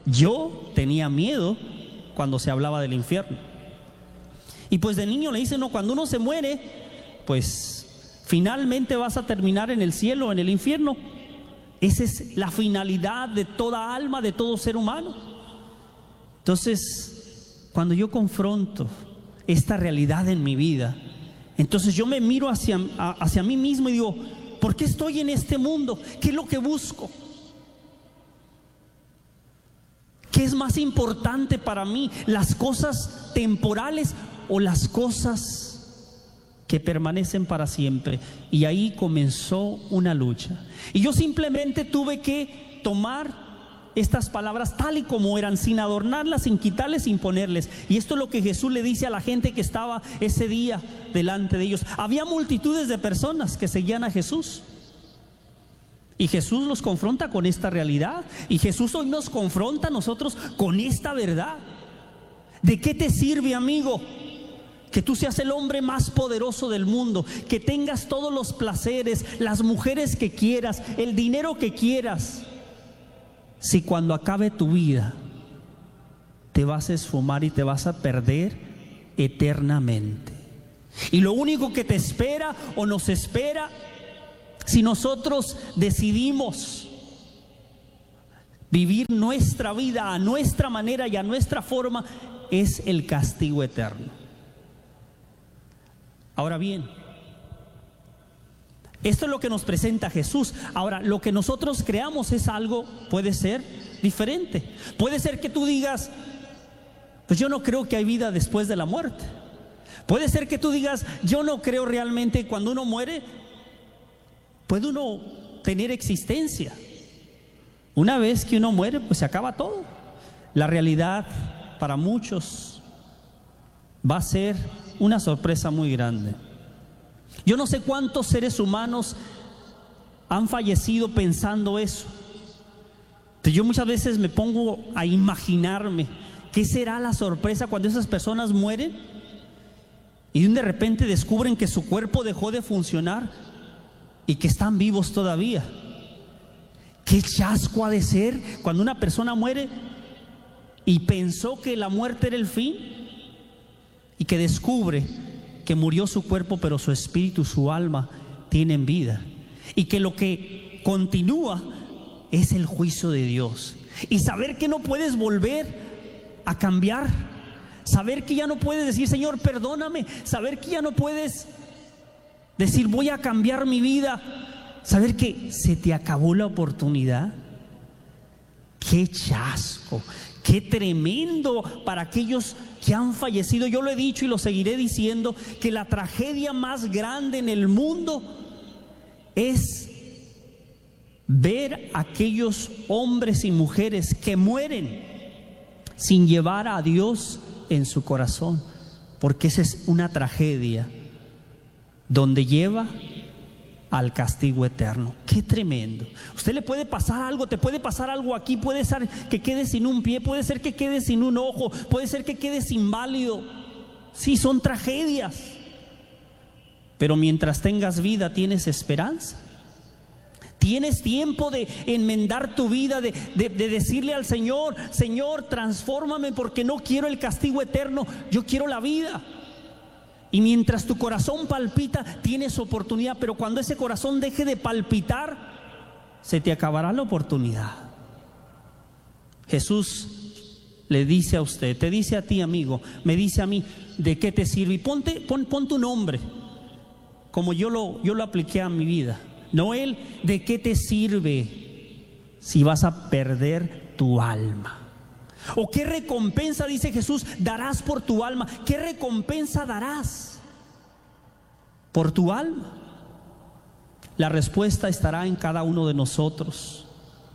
Yo tenía miedo cuando se hablaba del infierno. Y pues de niño le dicen, no, cuando uno se muere, pues finalmente vas a terminar en el cielo o en el infierno. Esa es la finalidad de toda alma, de todo ser humano. Entonces, cuando yo confronto esta realidad en mi vida, entonces yo me miro hacia mí mismo y digo, ¿por qué estoy en este mundo? ¿Qué es lo que busco? ¿Qué es más importante para mí? ¿Las cosas temporales o las cosas que permanecen para siempre? Y ahí comenzó una lucha. Y yo simplemente tuve que tomar estas palabras tal y como eran, sin adornarlas, sin quitarles, sin ponerles. Y esto es lo que Jesús le dice a la gente que estaba ese día delante de ellos. Había multitudes de personas que seguían a Jesús. Y Jesús los confronta con esta realidad. Y Jesús hoy nos confronta a nosotros con esta verdad. ¿De qué te sirve, amigo, que tú seas el hombre más poderoso del mundo, que tengas todos los placeres, las mujeres que quieras, el dinero que quieras, si cuando acabe tu vida te vas a esfumar y te vas a perder eternamente? Y lo único que te espera o nos espera, si nosotros decidimos vivir nuestra vida a nuestra manera y a nuestra forma, es el castigo eterno. Ahora bien, esto es lo que nos presenta Jesús. Ahora, lo que nosotros creamos es algo, puede ser diferente. Puede ser que tú digas, pues yo no creo que hay vida después de la muerte. Puede ser que tú digas, yo no creo realmente cuando uno muere, puede uno tener existencia. Una vez que uno muere, pues se acaba todo. La realidad para muchos va a ser una sorpresa muy grande. Yo no sé cuántos seres humanos han fallecido pensando eso. Yo muchas veces me pongo a imaginarme qué será la sorpresa cuando esas personas mueren y de repente descubren que su cuerpo dejó de funcionar y que están vivos todavía. Qué chasco ha de ser cuando una persona muere y pensó que la muerte era el fin y que descubre que murió su cuerpo, pero su espíritu, su alma tienen vida, y que lo que continúa es el juicio de Dios. Y saber que no puedes volver a cambiar, saber que ya no puedes decir, Señor, perdóname, saber que ya no puedes decir, voy a cambiar mi vida, saber que se te acabó la oportunidad. Qué chasco, qué tremendo para aquellos que han fallecido. Yo lo he dicho y lo seguiré diciendo, que la tragedia más grande en el mundo es ver a aquellos hombres y mujeres que mueren sin llevar a Dios en su corazón, porque esa es una tragedia donde lleva al castigo eterno. Qué tremendo. Usted le puede pasar algo, te puede pasar algo aquí, puede ser que quede sin un pie, puede ser que quede sin un ojo, puede ser que quedes inválido. Sí, son tragedias, pero mientras tengas vida tienes esperanza. Tienes tiempo de enmendar tu vida, de decirle al Señor, Señor, transfórmame, porque no quiero el castigo eterno, yo quiero la vida. Y mientras tu corazón palpita, tienes oportunidad. Pero cuando ese corazón deje de palpitar, se te acabará la oportunidad. Jesús le dice a usted, te dice a ti, amigo, me dice a mí, ¿de qué te sirve? Y pon tu nombre, como yo lo apliqué a mi vida. Noel, ¿de qué te sirve si vas a perder tu alma? ¿O qué recompensa, dice Jesús, darás por tu alma? ¿Qué recompensa darás por tu alma? La respuesta estará en cada uno de nosotros.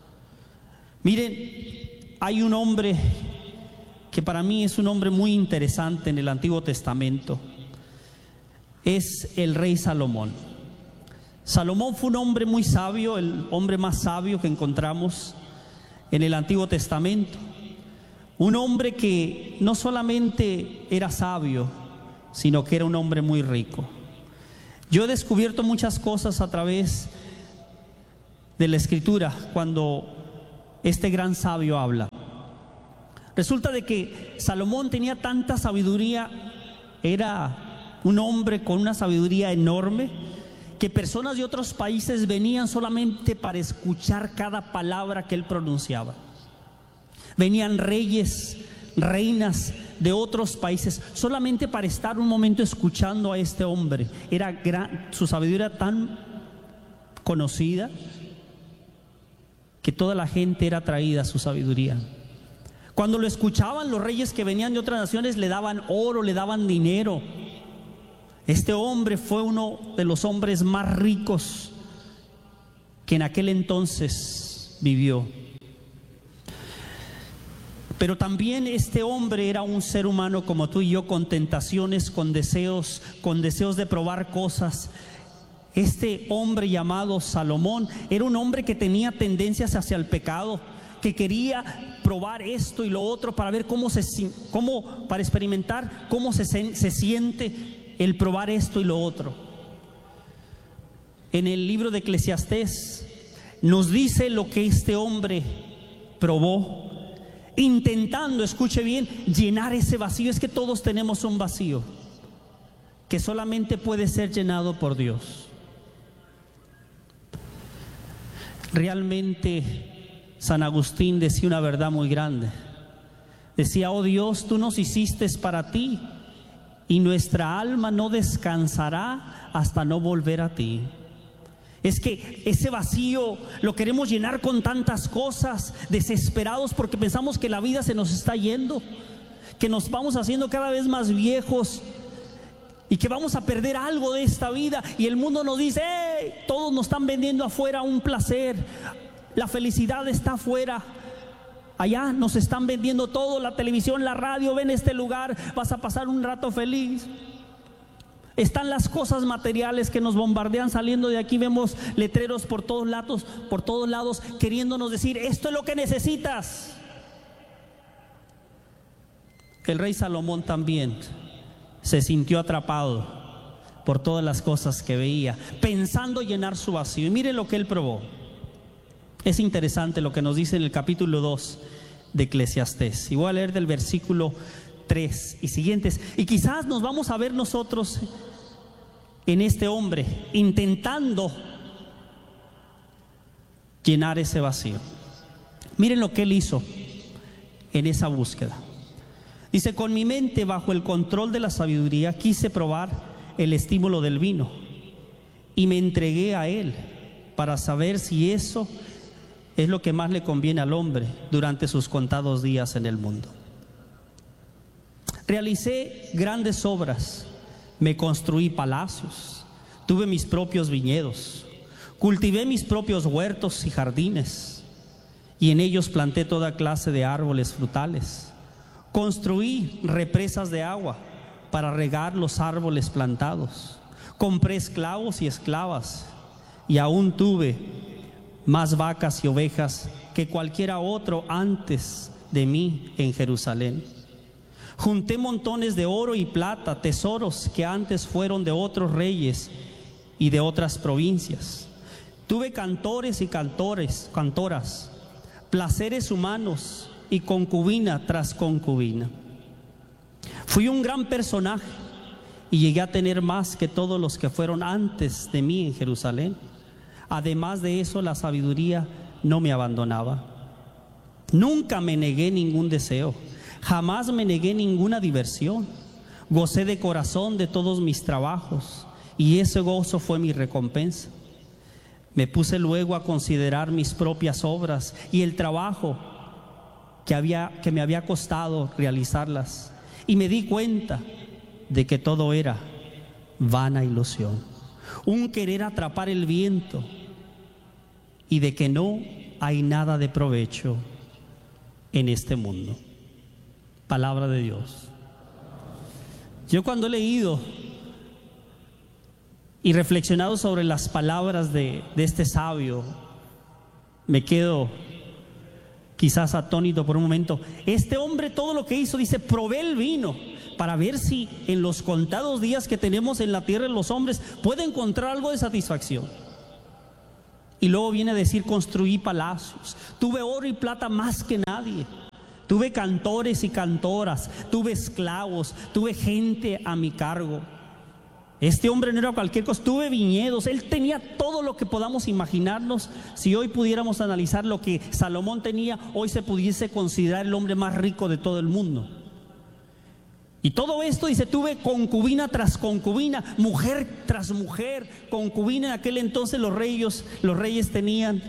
Miren, hay un hombre que para mí es un hombre muy interesante en el Antiguo Testamento. Es el rey Salomón. Salomón fue un hombre muy sabio, el hombre más sabio que encontramos en el Antiguo Testamento. Un hombre que no solamente era sabio, sino que era un hombre muy rico. Yo he descubierto muchas cosas a través de la Escritura cuando este gran sabio habla. Resulta de que Salomón tenía tanta sabiduría, era un hombre con una sabiduría enorme, que personas de otros países venían solamente para escuchar cada palabra que él pronunciaba. Venían reyes, reinas de otros países solamente para estar un momento escuchando a este hombre. Su sabiduría era tan conocida que toda la gente era atraída a su sabiduría. Cuando lo escuchaban, los reyes que venían de otras naciones le daban oro, le daban dinero. Este hombre fue uno de los hombres más ricos que en aquel entonces vivió. Pero también este hombre era un ser humano como tú y yo, con tentaciones, con deseos de probar cosas. Este hombre llamado Salomón era un hombre que tenía tendencias hacia el pecado, que quería probar esto y lo otro para ver para experimentar cómo se siente el probar esto y lo otro. En el libro de Eclesiastés nos dice lo que este hombre probó, intentando, escuche bien, llenar ese vacío. Es que todos tenemos un vacío que solamente puede ser llenado por Dios. Realmente San Agustín decía una verdad muy grande. Decía: oh Dios, tú nos hiciste para ti, y nuestra alma no descansará hasta no volver a ti. Es que ese vacío lo queremos llenar con tantas cosas, desesperados porque pensamos que la vida se nos está yendo, que nos vamos haciendo cada vez más viejos y que vamos a perder algo de esta vida. Y el mundo nos dice: hey, todos nos están vendiendo afuera un placer, la felicidad está afuera. Allá nos están vendiendo todo, la televisión, la radio, ven este lugar, vas a pasar un rato feliz. Están las cosas materiales que nos bombardean. Saliendo de aquí vemos letreros por todos lados queriéndonos decir: esto es lo que necesitas. El rey Salomón también se sintió atrapado por todas las cosas que veía, pensando llenar su vacío. Y miren lo que él probó. Es interesante lo que nos dice en el capítulo 2 de Eclesiastés. Y voy a leer del versículo 3 y siguientes. Y quizás nos vamos a ver nosotros en este hombre intentando llenar ese vacío. Miren lo que él hizo en esa búsqueda. Dice: con mi mente bajo el control de la sabiduría quise probar el estímulo del vino y me entregué a él para saber si eso es lo que más le conviene al hombre durante sus contados días en el mundo. Realicé grandes obras, me construí palacios, tuve mis propios viñedos, cultivé mis propios huertos y jardines, y en ellos planté toda clase de árboles frutales. Construí represas de agua para regar los árboles plantados. Compré esclavos y esclavas, y aún tuve más vacas y ovejas que cualquiera otro antes de mí en Jerusalén. Junté montones de oro y plata, tesoros que antes fueron de otros reyes y de otras provincias. Tuve cantores y cantoras, placeres humanos y concubina tras concubina. Fui un gran personaje y llegué a tener más que todos los que fueron antes de mí en Jerusalén. Además de eso, la sabiduría no me abandonaba. Nunca me negué ningún deseo, jamás me negué ninguna diversión. Gocé de corazón de todos mis trabajos, y ese gozo fue mi recompensa. Me puse luego a considerar mis propias obras y el trabajo que me había costado realizarlas, y me di cuenta de que todo era vana ilusión, un querer atrapar el viento, y de que no hay nada de provecho en este mundo. Palabra de Dios. Yo cuando he leído y reflexionado sobre las palabras de este sabio, me quedo quizás atónito por un momento. Este hombre, todo lo que hizo, dice: probé el vino para ver si en los contados días que tenemos en la tierra los hombres puede encontrar algo de satisfacción. Y luego viene a decir: construí palacios, tuve oro y plata más que nadie, tuve cantores y cantoras, tuve esclavos, tuve gente a mi cargo. Este hombre no era cualquier cosa, tuve viñedos, él tenía todo lo que podamos imaginarnos. Si hoy pudiéramos analizar lo que Salomón tenía, hoy se pudiese considerar el hombre más rico de todo el mundo. Y todo esto, dice, tuve concubina tras concubina, mujer tras mujer, concubina. En aquel entonces los reyes tenían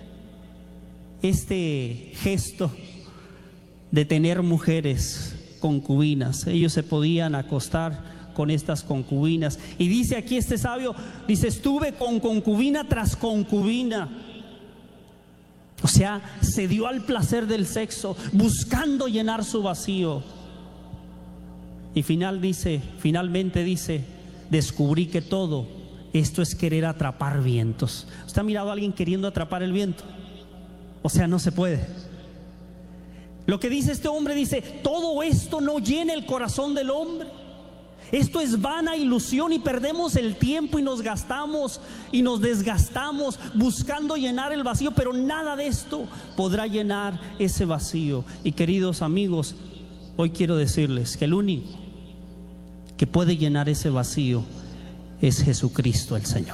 este gesto de tener mujeres concubinas. Ellos se podían acostar con estas concubinas. Y dice aquí este sabio, dice, estuve con concubina tras concubina. O sea, se dio al placer del sexo, buscando llenar su vacío. Y finalmente dice, descubrí que todo esto es querer atrapar vientos. ¿Usted ha mirado a alguien queriendo atrapar el viento? O sea, no se puede. Lo que dice este hombre, dice, todo esto no llena el corazón del hombre. Esto es vana ilusión y perdemos el tiempo y nos gastamos y nos desgastamos buscando llenar el vacío, pero nada de esto podrá llenar ese vacío. Y queridos amigos, hoy quiero decirles que el único que puede llenar ese vacío es Jesucristo el Señor.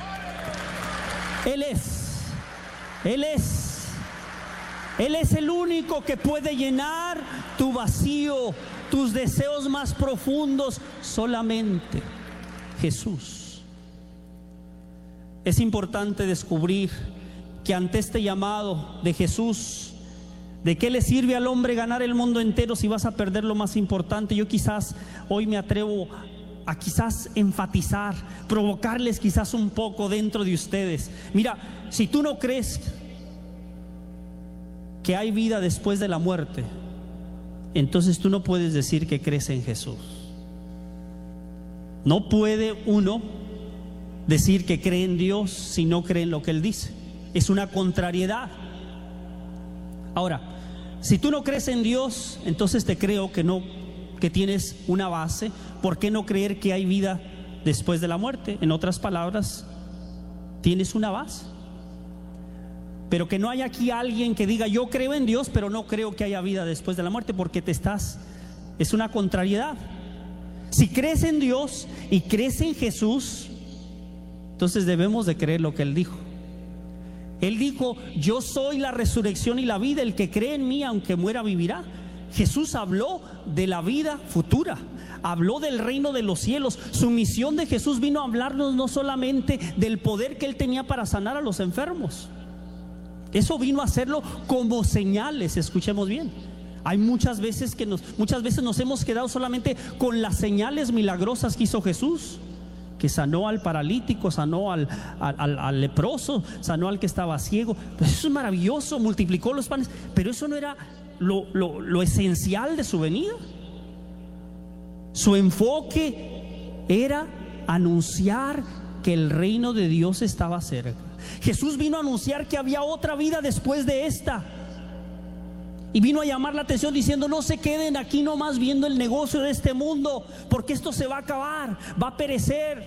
Él es el único que puede llenar tu vacío, tus deseos más profundos, solamente Jesús. Es importante descubrir que ante este llamado de Jesús, ¿de qué le sirve al hombre ganar el mundo entero si vas a perder lo más importante? Yo quizás hoy me atrevo a quizás enfatizar, provocarles quizás un poco dentro de ustedes. Mira, si tú no crees que hay vida después de la muerte, entonces tú no puedes decir que crees en Jesús. No puede uno decir que cree en Dios si no cree en lo que Él dice. Es una contrariedad. Ahora, si tú no crees en Dios, entonces te creo que tienes una base. ¿Por qué no creer que hay vida después de la muerte? En otras palabras, tienes una base. Pero que no haya aquí alguien que diga, yo creo en Dios, pero no creo que haya vida después de la muerte, porque es una contrariedad. Si crees en Dios y crees en Jesús, entonces debemos de creer lo que Él dijo. Él dijo, yo soy la resurrección y la vida, el que cree en mí aunque muera vivirá. Jesús habló de la vida futura, habló del reino de los cielos. Su misión de Jesús vino a hablarnos no solamente del poder que Él tenía para sanar a los enfermos. Eso vino a hacerlo como señales, escuchemos bien. Hay muchas veces nos hemos quedado solamente con las señales milagrosas que hizo Jesús, que sanó al paralítico, sanó al leproso, sanó al que estaba ciego. Pues eso es maravilloso, multiplicó los panes, pero eso no era lo esencial de su venida. Su enfoque era anunciar que el reino de Dios estaba cerca. Jesús vino a anunciar que había otra vida después de esta. Y vino a llamar la atención diciendo, no se queden aquí nomás viendo el negocio de este mundo, porque esto se va a acabar, va a perecer.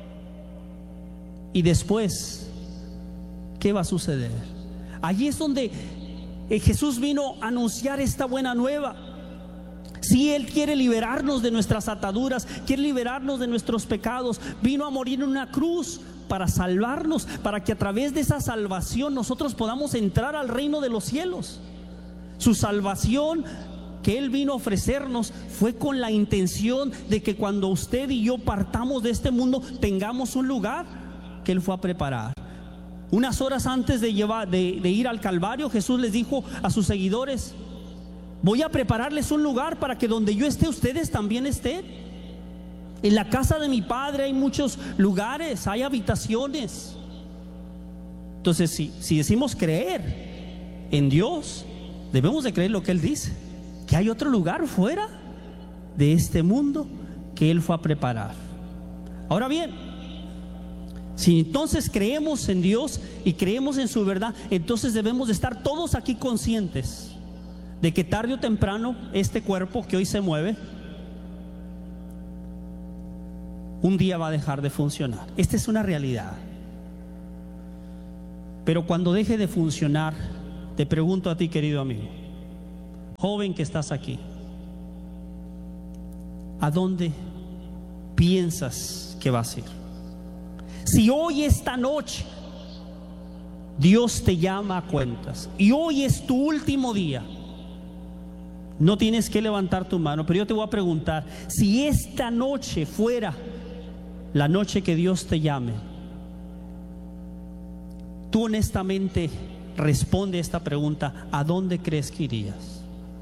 Y después, ¿qué va a suceder? Allí es donde Jesús vino a anunciar esta buena nueva. Si Él quiere liberarnos de nuestras ataduras, quiere liberarnos de nuestros pecados, vino a morir en una cruz para salvarnos, para que a través de esa salvación nosotros podamos entrar al reino de los cielos. Su salvación que Él vino a ofrecernos fue con la intención de que cuando usted y yo partamos de este mundo tengamos un lugar que Él fue a preparar. Unas horas antes de ir al Calvario, Jesús les dijo a sus seguidores, voy a prepararles un lugar para que donde yo esté, ustedes también estén. En la casa de mi Padre hay muchos lugares, hay habitaciones. Entonces, si decimos creer en Dios, debemos de creer lo que Él dice, que hay otro lugar fuera de este mundo que Él fue a preparar. Ahora bien, si entonces creemos en Dios y creemos en su verdad, entonces debemos de estar todos aquí conscientes de que tarde o temprano este cuerpo que hoy se mueve un día va a dejar de funcionar. Esta es una realidad. Pero cuando deje de funcionar, te pregunto a ti, querido amigo, joven que estás aquí, ¿a dónde piensas que vas a ir? Si hoy, esta noche, Dios te llama a cuentas y hoy es tu último día, no tienes que levantar tu mano, pero yo te voy a preguntar: si esta noche fuera la noche que Dios te llame, tú honestamente responde esta pregunta: ¿a dónde crees que irías?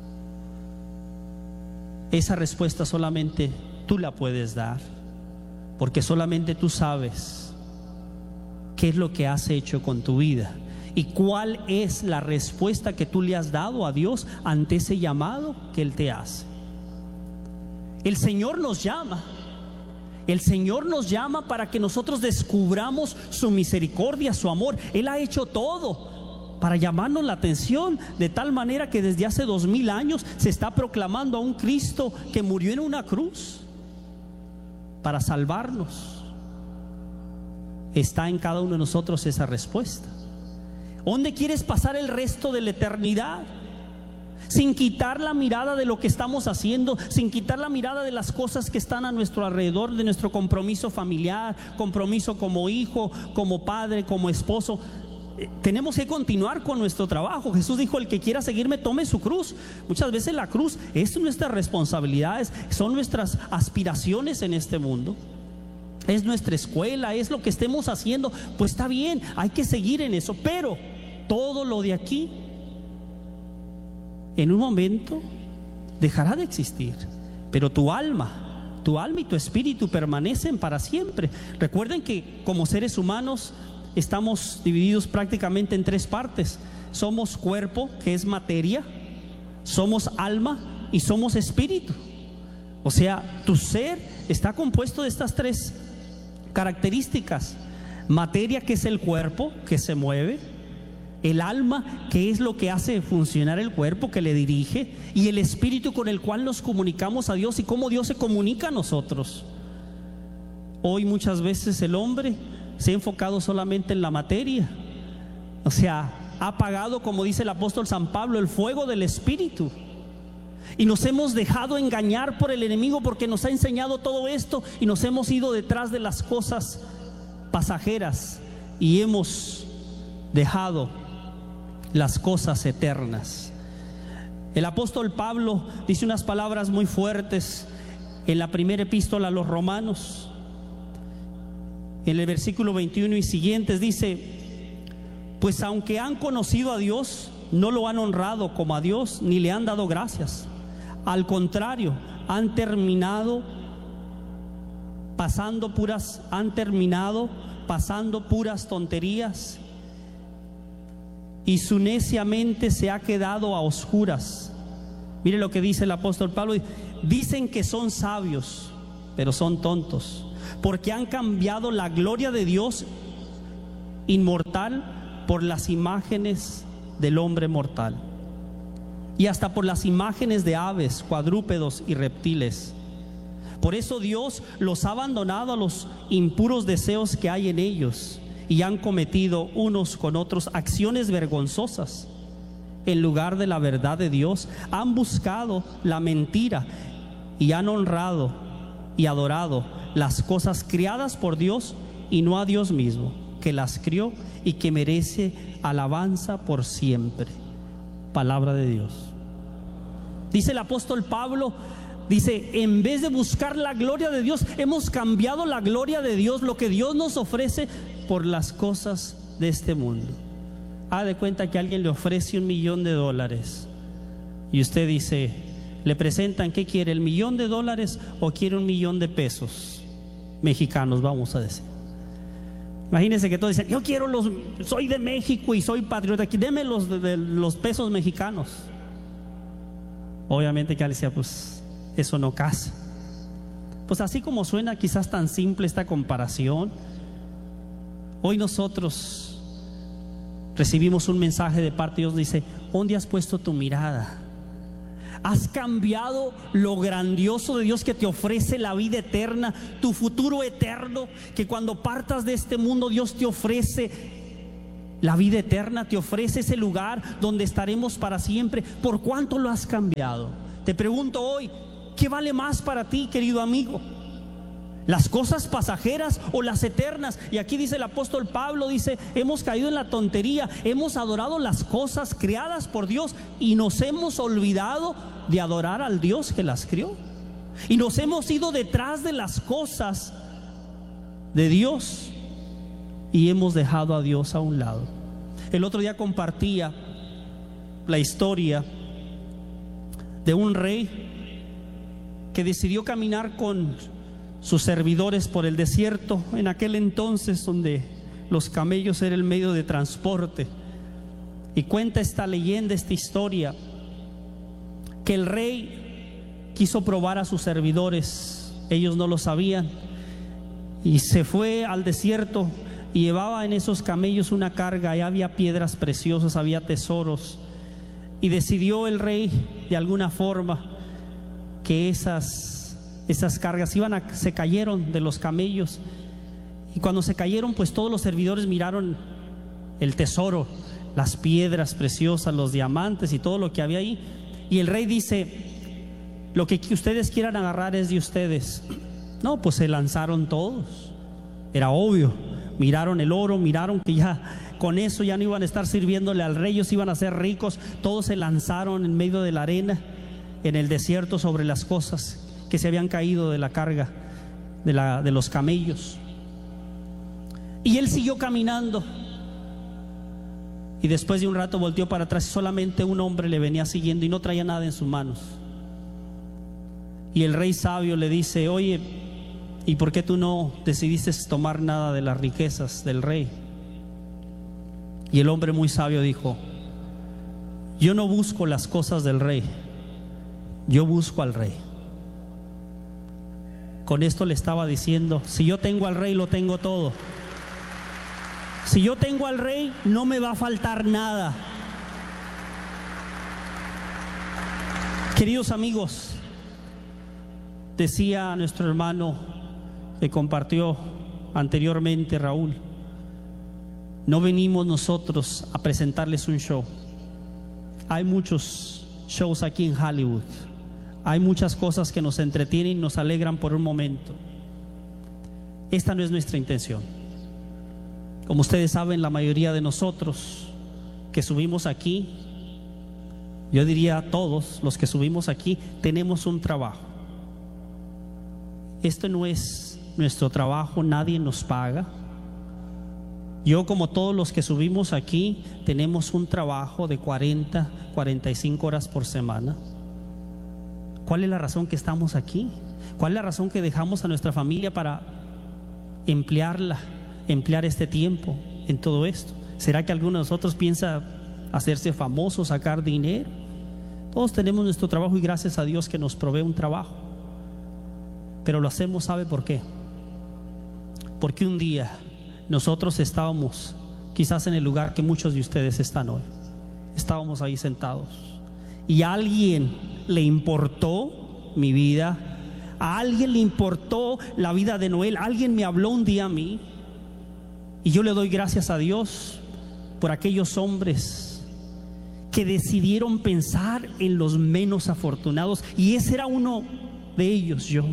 Esa respuesta solamente tú la puedes dar, porque solamente tú sabes qué es lo que has hecho con tu vida y cuál es la respuesta que tú le has dado a Dios ante ese llamado que Él te hace. El Señor nos llama. El Señor nos llama para que nosotros descubramos su misericordia, su amor. Él ha hecho todo para llamarnos la atención, de tal manera que desde hace 2000 años se está proclamando a un Cristo que murió en una cruz para salvarnos. Está en cada uno de nosotros esa respuesta. ¿Dónde quieres pasar el resto de la eternidad? Sin quitar la mirada de lo que estamos haciendo, sin quitar la mirada de las cosas que están a nuestro alrededor, de nuestro compromiso familiar, compromiso como hijo, como padre, como esposo. Tenemos que continuar con nuestro trabajo. Jesús dijo: el que quiera seguirme, tome su cruz. Muchas veces la cruz es nuestras responsabilidades, son nuestras aspiraciones en este mundo, es nuestra escuela, es lo que estemos haciendo. Pues está bien, hay que seguir en eso, pero todo lo de aquí en un momento dejará de existir, pero tu alma y tu espíritu permanecen para siempre. Recuerden que como seres humanos estamos divididos prácticamente en tres partes: somos cuerpo, que es materia, somos alma y somos espíritu. O sea, tu ser está compuesto de estas tres características: materia, que es el cuerpo que se mueve; el alma, que es lo que hace funcionar el cuerpo, que le dirige; y el espíritu, con el cual nos comunicamos a Dios y cómo Dios se comunica a nosotros. Hoy muchas veces el hombre se ha enfocado solamente en la materia, o sea, ha apagado, como dice el apóstol San Pablo, el fuego del espíritu, y nos hemos dejado engañar por el enemigo, porque nos ha enseñado todo esto y nos hemos ido detrás de las cosas pasajeras y hemos dejado las cosas eternas. El apóstol Pablo dice unas palabras muy fuertes en la primera epístola a los Romanos, en el versículo 21 y siguientes. Dice: pues aunque han conocido a Dios, no lo han honrado como a Dios, ni le han dado gracias. Al contrario, han terminado pasando puras tonterías, y su necia mente se ha quedado a oscuras. Mire lo que dice el apóstol Pablo: dicen que son sabios, pero son tontos, porque han cambiado la gloria de Dios inmortal por las imágenes del hombre mortal, y hasta por las imágenes de aves, cuadrúpedos y reptiles. Por eso Dios los ha abandonado a los impuros deseos que hay en ellos, y han cometido unos con otros acciones vergonzosas. En lugar de la verdad de Dios, han buscado la mentira y han honrado y adorado las cosas criadas por Dios y no a Dios mismo, que las crió y que merece alabanza por siempre. Palabra de Dios. Dice el apóstol Pablo, dice: en vez de buscar la gloria de Dios, hemos cambiado la gloria de Dios, lo que Dios nos ofrece, por las cosas de este mundo. Haga de cuenta que alguien le ofrece $1.000.000 y usted dice, le presentan: ¿qué quiere? ¿El $1.000.000 o quiere $1.000.000 mexicanos? Vamos a decir. Imagínense que todos dicen: yo quiero soy de México y soy patriota, aquí deme los pesos mexicanos. Obviamente que alguien decía: pues eso no casa. Pues así como suena quizás tan simple esta comparación, hoy nosotros recibimos un mensaje de parte de Dios. Dice: ¿dónde has puesto tu mirada? ¿Has cambiado lo grandioso de Dios que te ofrece la vida eterna, tu futuro eterno? Que cuando partas de este mundo, Dios te ofrece La vida eterna te ofrece ese lugar donde estaremos para siempre. ¿Por cuánto lo has cambiado? Te pregunto hoy, ¿qué vale más para ti, querido amigo? ¿Las cosas pasajeras o las eternas? Y aquí dice el apóstol Pablo, dice, hemos caído en la tontería, hemos adorado las cosas creadas por Dios y nos hemos olvidado de adorar al Dios que las creó. Y nos hemos ido detrás de las cosas de Dios y hemos dejado a Dios a un lado. El otro día compartía la historia de un rey que decidió caminar con sus servidores por el desierto, en aquel entonces donde los camellos eran el medio de transporte. Y cuenta esta leyenda, esta historia, que el rey quiso probar a sus servidores, ellos no lo sabían, y se fue al desierto y llevaba en esos camellos una carga, y había piedras preciosas, había tesoros, y decidió el rey de alguna forma que esas cargas se cayeron de los camellos, y cuando se cayeron, pues todos los servidores miraron el tesoro, las piedras preciosas, los diamantes y todo lo que había ahí, y el rey dice: lo que ustedes quieran agarrar es de ustedes. No, pues se lanzaron todos, era obvio, miraron el oro, miraron que ya con eso ya no iban a estar sirviéndole al rey, ellos iban a ser ricos. Todos se lanzaron en medio de la arena, en el desierto, sobre las cosas que se habían caído de la carga de los camellos. Y él siguió caminando, y después de un rato volteó para atrás y solamente un hombre le venía siguiendo y no traía nada en sus manos. Y el rey sabio le dice: oye, ¿y por qué tú no decidiste tomar nada de las riquezas del rey? Y el hombre muy sabio dijo: yo no busco las cosas del rey, yo busco al rey. Con esto le estaba diciendo: si yo tengo al rey, lo tengo todo. Si yo tengo al rey, no me va a faltar nada. Queridos amigos, decía nuestro hermano que compartió anteriormente, Raúl, no venimos nosotros a presentarles un show. Hay muchos shows aquí en Hollywood, hay muchas cosas que nos entretienen y nos alegran por un momento. Esta no es nuestra intención. Como ustedes saben, la mayoría de nosotros que subimos aquí, yo diría todos los que subimos aquí, tenemos un trabajo. Esto no es nuestro trabajo, nadie nos paga. Yo, como todos los que subimos aquí, tenemos un trabajo de 40, 45 horas por semana. ¿Cuál es la razón que estamos aquí? ¿Cuál es la razón que dejamos a nuestra familia para emplear este tiempo en todo esto? ¿Será que alguno de nosotros piensa hacerse famoso, sacar dinero? Todos tenemos nuestro trabajo y gracias a Dios que nos provee un trabajo. Pero lo hacemos, ¿sabe por qué? Porque un día nosotros estábamos quizás en el lugar que muchos de ustedes están hoy. Estábamos ahí sentados y a alguien le importó mi vida, a alguien le importó la vida de Noel, alguien me habló un día a mí, y yo le doy gracias a Dios por aquellos hombres que decidieron pensar en los menos afortunados, y ese era uno de ellos, yo.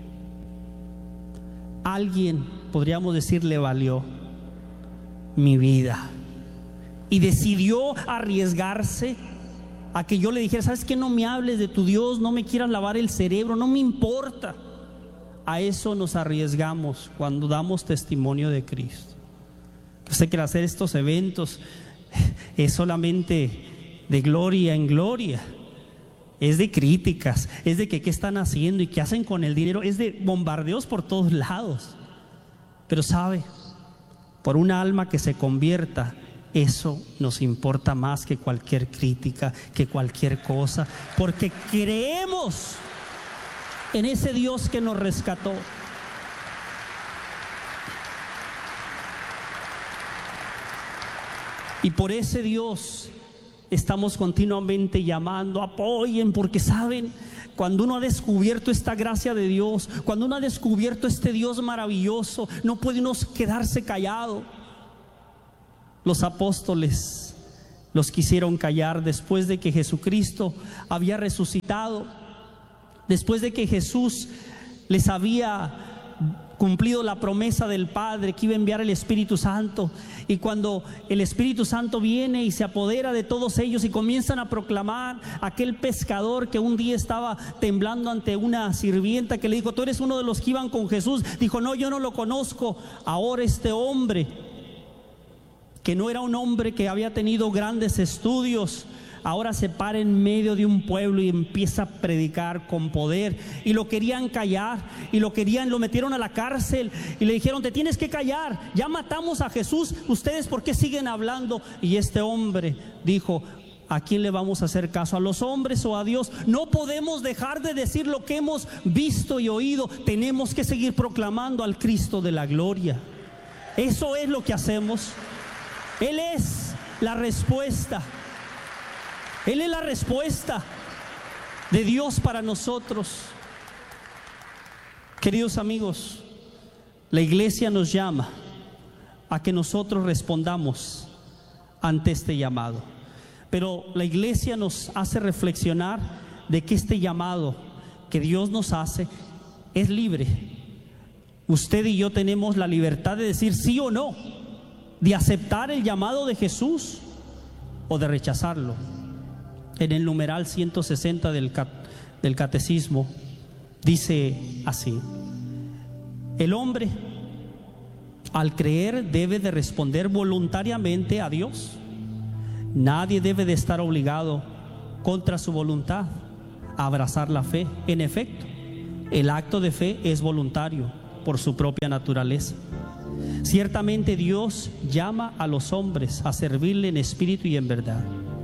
Alguien, podríamos decir, le valió mi vida y decidió arriesgarse a que yo le dijera: ¿sabes qué? No me hables de tu Dios, no me quieras lavar el cerebro, no me importa. A eso nos arriesgamos cuando damos testimonio de Cristo. Yo sé que al hacer estos eventos es solamente de gloria en gloria, es de críticas, es de que qué están haciendo y qué hacen con el dinero, es de bombardeos por todos lados. Pero sabe, por una alma que se convierta, eso nos importa más que cualquier crítica, que cualquier cosa, porque creemos en ese Dios que nos rescató. Y por ese Dios estamos continuamente llamando: apoyen, porque saben, cuando uno ha descubierto esta gracia de Dios, cuando uno ha descubierto este Dios maravilloso, no puede uno quedarse callado. los apóstoles los quisieron callar después de que Jesucristo había resucitado, después de que Jesús les había cumplido la promesa del Padre que iba a enviar el Espíritu Santo. Y cuando el Espíritu Santo viene y se apodera de todos ellos y comienzan a proclamar, aquel pescador que un día estaba temblando ante una sirvienta que le dijo: tú eres uno de los que iban con Jesús, dijo: no, yo no lo conozco. Ahora este hombre, que no era un hombre que había tenido grandes estudios, ahora se para en medio de un pueblo y empieza a predicar con poder. Y lo querían callar y lo metieron a la cárcel y le dijeron: te tienes que callar, ya matamos a Jesús, ustedes ¿por qué siguen hablando? Y este hombre dijo: ¿a quién le vamos a hacer caso? ¿A los hombres o a Dios? No podemos dejar de decir lo que hemos visto y oído, tenemos que seguir proclamando al Cristo de la gloria. Eso es lo que hacemos. Él es la respuesta. Él es la respuesta de Dios para nosotros. Queridos amigos, la iglesia nos llama a que nosotros respondamos ante este llamado. Pero la iglesia nos hace reflexionar de que este llamado que Dios nos hace es libre. Usted y yo tenemos la libertad de decir sí o no, de aceptar el llamado de Jesús o de rechazarlo. En el numeral 160 del catecismo dice así: el hombre al creer debe de responder voluntariamente a Dios. Nadie debe de estar obligado contra su voluntad a abrazar la fe. En efecto, el acto de fe es voluntario por su propia naturaleza. Ciertamente Dios llama a los hombres a servirle en espíritu y en verdad.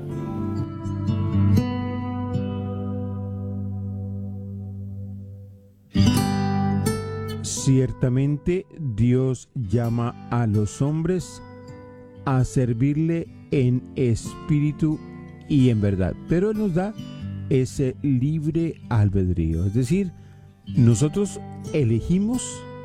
Ciertamente Dios llama a los hombres a servirle en espíritu y en verdad, pero Él nos da ese libre albedrío, es decir, nosotros elegimos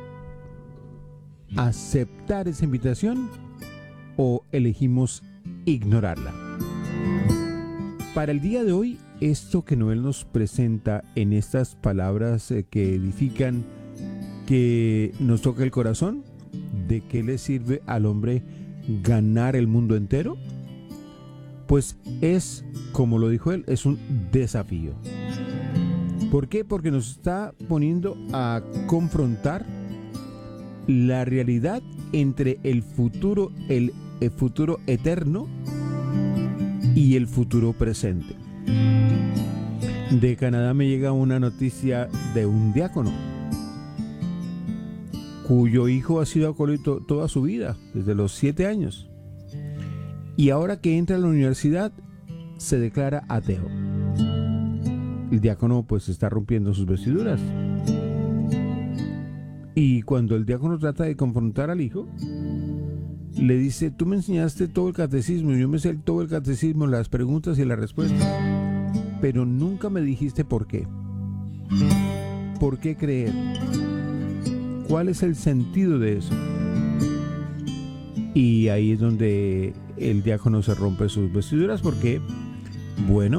aceptar esa invitación o elegimos ignorarla. Para el día de hoy, esto que Noel nos presenta en estas palabras que edifican, que nos toca el corazón, ¿de qué le sirve al hombre ganar el mundo entero? Pues es, como lo dijo él, es un desafío. ¿Por qué? Porque nos está poniendo a confrontar la realidad entre el futuro eterno y el futuro presente. De Canadá me llega una noticia de un diácono cuyo hijo ha sido acólito toda su vida, desde los 7 años. Y ahora que entra a la universidad, se declara ateo. El diácono pues está rompiendo sus vestiduras. Y cuando el diácono trata de confrontar al hijo, le dice: tú me enseñaste todo el catecismo, yo me sé todo el catecismo, las preguntas y las respuestas, pero nunca me dijiste por qué. ¿Por qué creer? ¿Cuál es el sentido de eso? Y ahí es donde el diácono se rompe sus vestiduras, porque, bueno,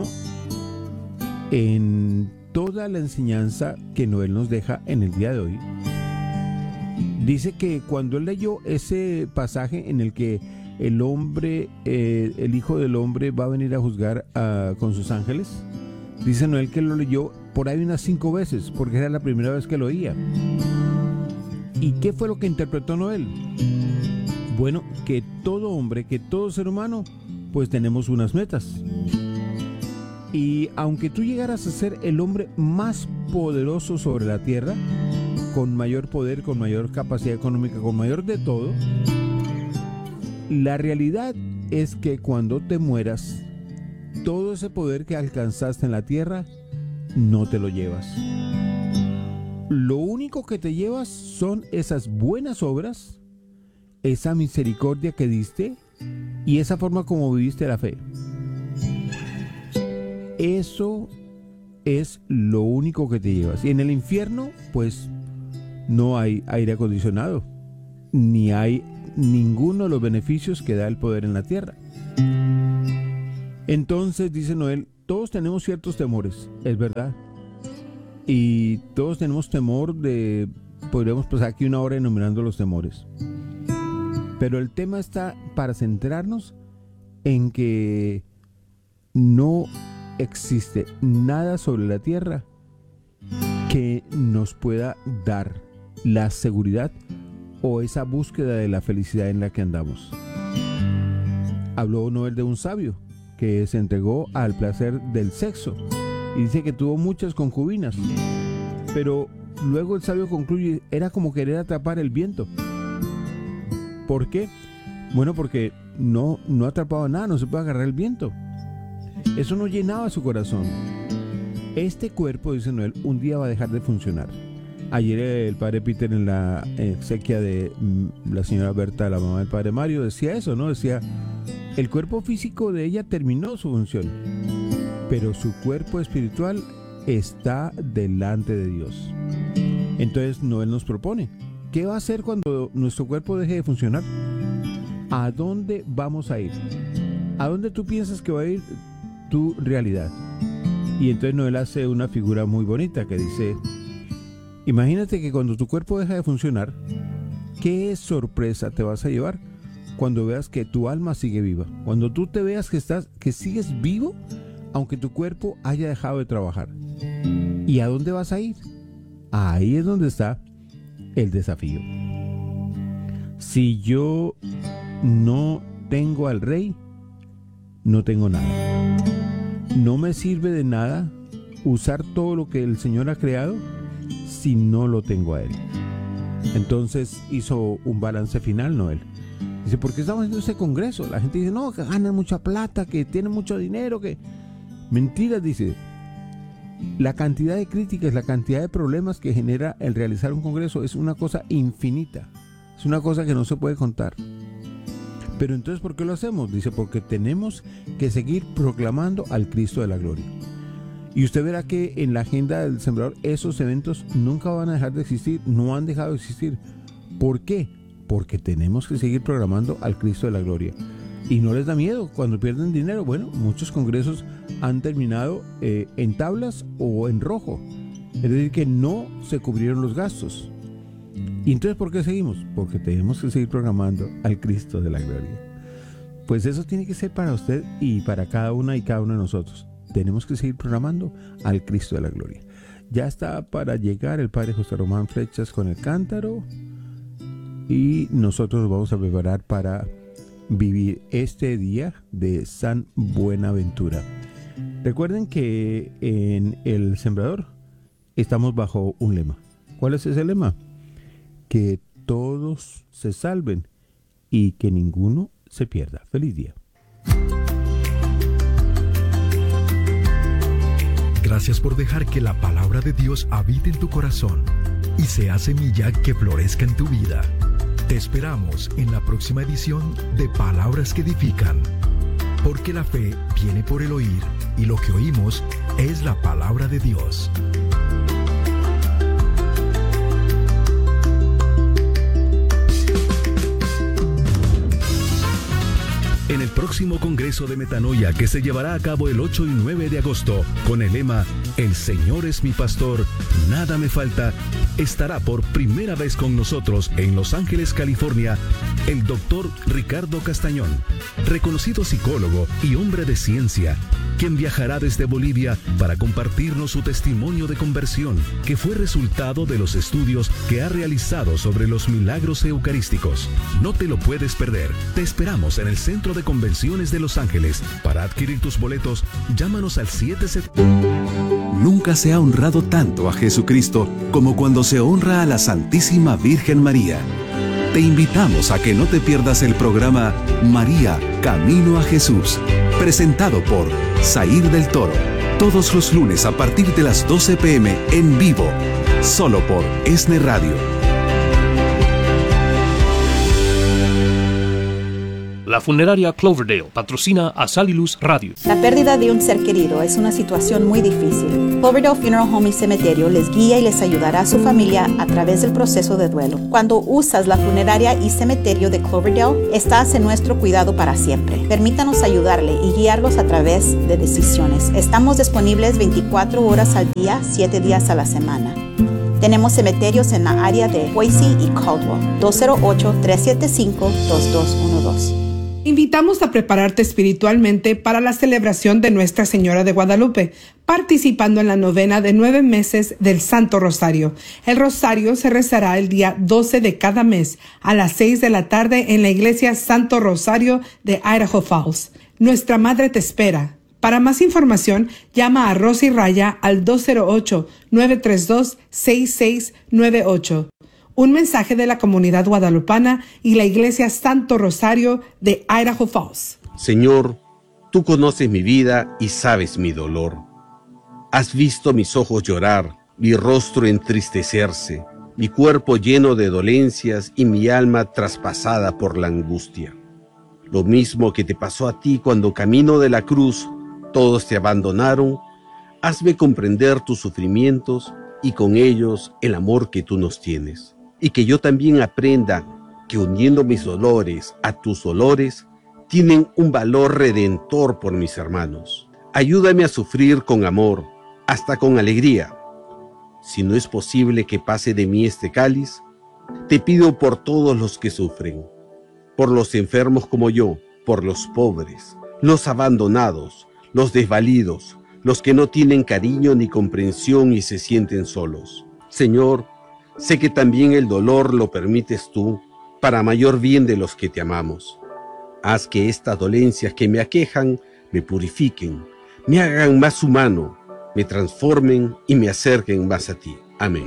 en toda la enseñanza que Noel nos deja en el día de hoy, dice que cuando él leyó ese pasaje en el que el hombre, el Hijo del Hombre va a venir a juzgar con sus ángeles, dice Noel que lo leyó por ahí unas 5 veces, porque era la primera vez que lo oía. ¿Y qué fue lo que interpretó Noel? Bueno, que todo hombre, que todo ser humano, pues tenemos unas metas. Y aunque tú llegaras a ser el hombre más poderoso sobre la tierra, con mayor poder, con mayor capacidad económica, con mayor de todo, la realidad es que cuando te mueras, todo ese poder que alcanzaste en la tierra, no te lo llevas. Lo único que te llevas son esas buenas obras, esa misericordia que diste y esa forma como viviste la fe. Eso es lo único que te llevas. Y en el infierno, pues, no hay aire acondicionado, ni hay ninguno de los beneficios que da el poder en la tierra. Entonces, dice Noel, todos tenemos ciertos temores, es verdad. Y todos tenemos temor de... Podríamos pasar aquí una hora enumerando los temores. Pero el tema está para centrarnos en que no existe nada sobre la tierra que nos pueda dar la seguridad o esa búsqueda de la felicidad en la que andamos. Habló Noel de un sabio que se entregó al placer del sexo y dice que tuvo muchas concubinas, pero luego el sabio concluye, era como querer atrapar el viento. ¿Por qué? Bueno, porque no atrapaba nada, no se puede agarrar el viento. Eso no llenaba su corazón. Este cuerpo, dice Noel, un día va a dejar de funcionar. Ayer el padre Peter en la exequia de la señora Berta, la mamá del padre Mario, decía eso, ¿no? Decía, el cuerpo físico de ella terminó su función, pero su cuerpo espiritual está delante de Dios. Entonces Noel nos propone, ¿qué va a hacer cuando nuestro cuerpo deje de funcionar? ¿A dónde vamos a ir? ¿A dónde tú piensas que va a ir tu realidad? Y entonces Noel hace una figura muy bonita que dice, imagínate que cuando tu cuerpo deja de funcionar, ¿qué sorpresa te vas a llevar cuando veas que tu alma sigue viva? Cuando tú te veas que sigues vivo, aunque tu cuerpo haya dejado de trabajar. ¿Y a dónde vas a ir? Ahí es donde está el desafío. Si yo no tengo al rey, no tengo nada. No me sirve de nada usar todo lo que el Señor ha creado si no lo tengo a Él. Entonces hizo un balance final Noel. Dice, ¿por qué estamos haciendo este congreso? La gente dice, no, que ganan mucha plata, que tienen mucho dinero, que... Mentiras, dice. La cantidad de críticas, la cantidad de problemas que genera el realizar un congreso es una cosa infinita. Es una cosa que no se puede contar. Pero entonces, ¿por qué lo hacemos? Dice, porque tenemos que seguir proclamando al Cristo de la gloria. Y usted verá que en la agenda del Sembrador esos eventos nunca van a dejar de existir, no han dejado de existir. ¿Por qué? Porque tenemos que seguir proclamando al Cristo de la gloria. Y no les da miedo cuando pierden dinero. Bueno, muchos congresos han terminado en tablas o en rojo. Es decir, que no se cubrieron los gastos. ¿Y entonces por qué seguimos? Porque tenemos que seguir proclamando al Cristo de la gloria. Pues eso tiene que ser para usted y para cada una y cada uno de nosotros. Tenemos que seguir proclamando al Cristo de la gloria. Ya está para llegar el padre José Román Flechas con el cántaro y nosotros nos vamos a preparar para vivir este día de San Buenaventura. Recuerden que en El Sembrador estamos bajo un lema. ¿Cuál es ese lema? Que todos se salven y que ninguno se pierda. Feliz día. Gracias por dejar que la palabra de Dios habite en tu corazón y sea semilla que florezca en tu vida. Te esperamos en la próxima edición de Palabras que Edifican, porque la fe viene por el oír y lo que oímos es la palabra de Dios. En el próximo Congreso de Metanoia, que se llevará a cabo el 8 y 9 de agosto, con el lema El Señor es mi pastor, nada me falta, estará por primera vez con nosotros en Los Ángeles, California, el doctor Ricardo Castañón, reconocido psicólogo y hombre de ciencia, quien viajará desde Bolivia para compartirnos su testimonio de conversión, que fue resultado de los estudios que ha realizado sobre los milagros eucarísticos. No te lo puedes perder. Te esperamos en el Centro de Convenciones de Los Ángeles. Para adquirir tus boletos, llámanos al 77. Nunca se ha honrado tanto a Jesucristo como cuando se honra a la Santísima Virgen María. Te invitamos a que no te pierdas el programa María, Camino a Jesús, presentado por Zair del Toro, todos los lunes a partir de las 12 p.m. en vivo, solo por ESNE Radio. La funeraria Cloverdale patrocina a Sal y Luz Radio. La pérdida de un ser querido es una situación muy difícil. Cloverdale Funeral Home y Cementerio les guía y les ayudará a su familia a través del proceso de duelo. Cuando usas la funeraria y cementerio de Cloverdale, estás en nuestro cuidado para siempre. Permítanos ayudarle y guiarlos a través de decisiones. Estamos disponibles 24 horas al día, 7 días a la semana. Tenemos cementerios en la área de Boise y Caldwell. 208-375-2212. Invitamos a prepararte espiritualmente para la celebración de Nuestra Señora de Guadalupe, participando en la novena de 9 meses del Santo Rosario. El Rosario se rezará el día 12 de cada mes a las 6 de la tarde en la Iglesia Santo Rosario de Idaho Falls. Nuestra Madre te espera. Para más información, llama a Rosy Raya al 208-932-6698. Un mensaje de la comunidad guadalupana y la Iglesia Santo Rosario de Idaho Falls. Señor, tú conoces mi vida y sabes mi dolor. Has visto mis ojos llorar, mi rostro entristecerse, mi cuerpo lleno de dolencias y mi alma traspasada por la angustia. Lo mismo que te pasó a ti cuando camino de la cruz, todos te abandonaron. Hazme comprender tus sufrimientos y con ellos el amor que tú nos tienes. Y que yo también aprenda que uniendo mis dolores a tus dolores, tienen un valor redentor por mis hermanos. Ayúdame a sufrir con amor, hasta con alegría. Si no es posible que pase de mí este cáliz, te pido por todos los que sufren, por los enfermos como yo, por los pobres, los abandonados, los desvalidos, los que no tienen cariño ni comprensión y se sienten solos. Señor, sé que también el dolor lo permites tú para mayor bien de los que te amamos. Haz que estas dolencias que me aquejan me purifiquen, me hagan más humano, me transformen y me acerquen más a ti. Amén.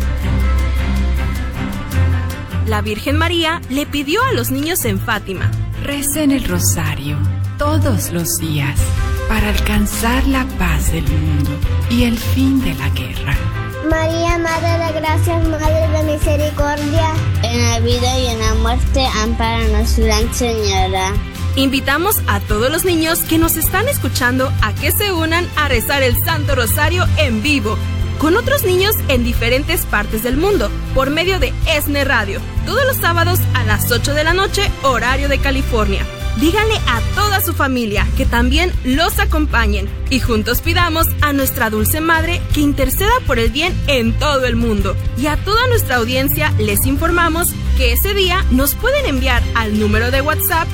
La Virgen María le pidió a los niños en Fátima: recen el rosario todos los días para alcanzar la paz del mundo y el fin de la guerra. María, Madre de Gracias, Madre de Misericordia, en la vida y en la muerte, ampáranos, Gran Señora. Invitamos a todos los niños que nos están escuchando a que se unan a rezar el Santo Rosario en vivo, con otros niños en diferentes partes del mundo, por medio de ESNE Radio, todos los sábados a las 8 de la noche, horario de California. Díganle a toda su familia que también los acompañen y juntos pidamos a nuestra Dulce Madre que interceda por el bien en todo el mundo. Y a toda nuestra audiencia les informamos que ese día nos pueden enviar al número de WhatsApp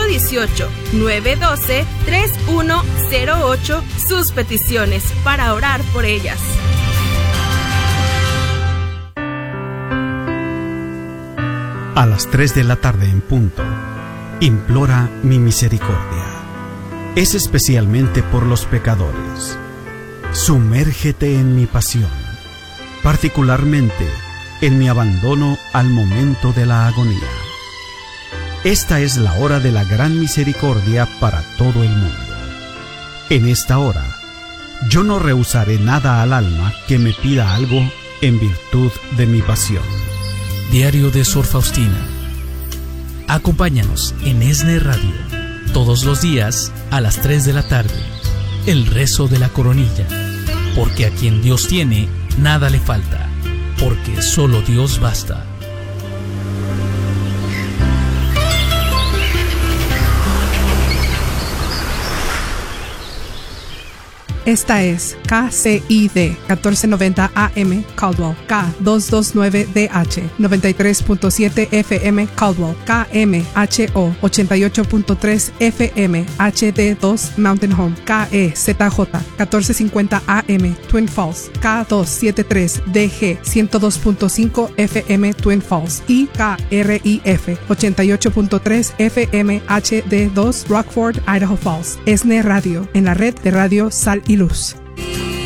818-912-3108 sus peticiones para orar por ellas. A las 3 de la tarde en punto, implora mi misericordia. Es especialmente por los pecadores. Sumérgete en mi pasión, particularmente en mi abandono al momento de la agonía. Esta es la hora de la gran misericordia para todo el mundo. En esta hora, yo no rehusaré nada al alma que me pida algo en virtud de mi pasión. Diario de Sor Faustina. Acompáñanos en ESNE Radio todos los días a las 3 de la tarde. El rezo de la coronilla. Porque a quien Dios tiene, nada le falta. Porque solo Dios basta. Esta es KCID 1490 AM Caldwell, K229DH 93.7 FM Caldwell, KMHO 88.3 FM HD2 Mountain Home, KEZJ 1450 AM Twin Falls, K273DG 102.5 FM Twin Falls y KRIF 88.3 FM HD2 Rockford, Idaho Falls. ESNE Radio, en la red de radio Sal y Luz.